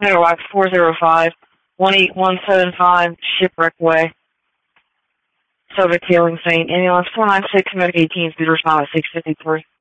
Megawatt 405-18175 Shipwreck Way. Subject hailing St. Ambulance 496, Medic 18, speed respond at 653.